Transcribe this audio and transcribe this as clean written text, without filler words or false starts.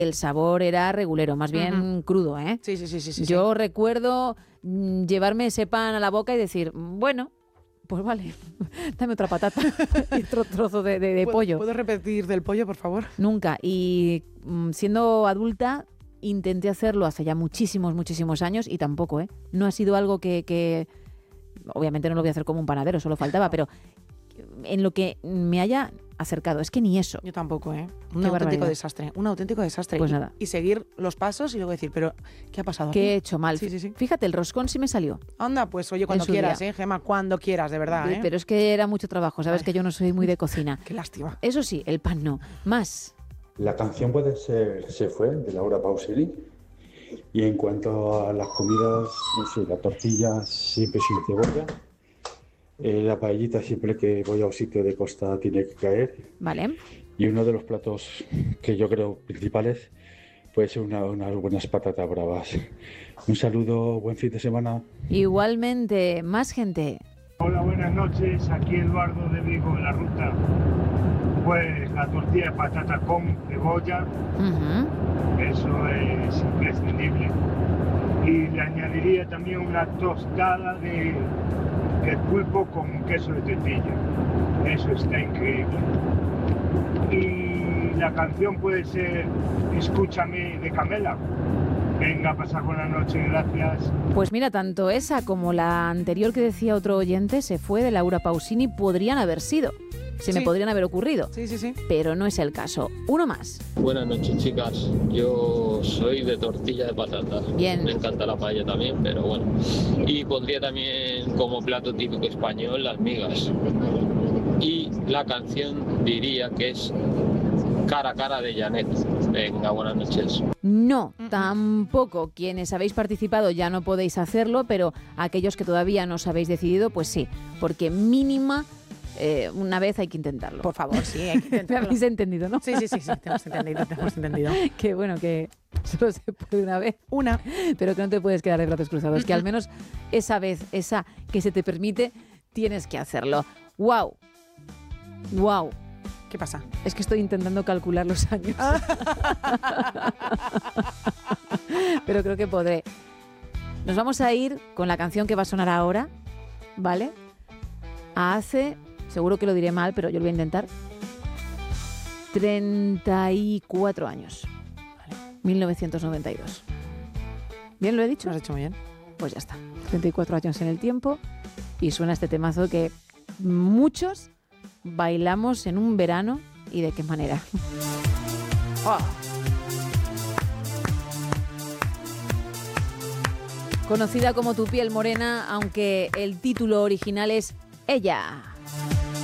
El sabor era regulero, más bien crudo, ¿eh? Sí. Yo recuerdo llevarme ese pan a la boca y decir, bueno, pues vale, dame otra patata y otro trozo de pollo. ¿Puedo repetir del pollo, por favor? Nunca. Y siendo adulta, intenté hacerlo hace ya muchísimos años y tampoco, ¿eh? No ha sido algo que obviamente no lo voy a hacer como un panadero, solo faltaba, pero en lo que me haya acercado. Es que ni eso. Yo tampoco, ¿eh? Un Qué auténtico barbaridad. desastre. Un auténtico desastre. Pues nada. Y seguir los pasos y luego decir, pero ¿qué ha pasado aquí? ¿Qué he hecho mal? Sí. Fíjate, el roscón sí me salió. Anda, pues oye, cuando En su quieras, día. Gemma, cuando quieras, de verdad, ¿eh? Pero es que era mucho trabajo, sabes que yo no soy muy de cocina. Qué lástima. Eso sí, el pan no. Más. La canción puede ser Se fue, de Laura Pausini. Y en cuanto a las comidas, no sé, la tortilla siempre sin cebolla. La paellita siempre que voy a un sitio de costa tiene que caer. Vale. Y uno de los platos que yo creo principales puede ser unas buenas patatas bravas. Un saludo, buen fin de semana. Igualmente, más gente. Hola, buenas noches. Aquí Eduardo de Vigo, en la ruta. Pues la tortilla de patata con cebolla, eso es imprescindible. Y le añadiría también una tostada de pulpo con queso de tetilla. Eso está increíble. Y la canción puede ser Escúchame de Camela. Venga, pasa buena noche, gracias. Pues mira, tanto esa como la anterior que decía otro oyente, Se fue, de Laura Pausini, podrían haber sido. Me podrían haber ocurrido. Sí. Pero no es el caso. Uno más. Buenas noches, chicas. Yo soy de tortilla de patata. Bien. Me encanta la paella también, pero bueno. Y pondría también como plato típico español las migas. Y la canción diría que es Cara a cara de Janet. Venga, buenas noches. No, tampoco. Quienes habéis participado ya no podéis hacerlo, pero aquellos que todavía no os habéis decidido, pues sí, porque mínima una vez hay que intentarlo. Por favor, sí, hay que intentarlo. ¿Me habéis entendido, no? Sí, te hemos entendido. Qué bueno que solo se puede una vez. Una. Pero que no te puedes quedar de brazos cruzados, que al menos esa vez, esa que se te permite, tienes que hacerlo. ¡Wow! ¡Wow! ¿Qué pasa? Es que estoy intentando calcular los años. Pero creo que podré. Nos vamos a ir con la canción que va a sonar ahora, ¿vale? Hace, seguro que lo diré mal, pero yo lo voy a intentar, 34 años. Vale. 1992. ¿Bien lo he dicho? Lo has hecho muy bien. Pues ya está. 34 años en el tiempo y suena este temazo que muchos bailamos en un verano. ¿Y de qué manera? Oh. Conocida como Tu piel morena, aunque el título original es Ella.